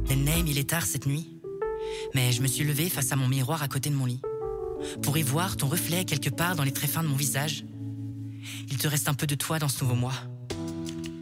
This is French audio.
Name, il est tard cette nuit, mais je me suis levée face à mon miroir à côté de mon lit, pour y voir ton reflet quelque part dans les traits fins de mon visage. Il te reste un peu de toi dans ce nouveau moi.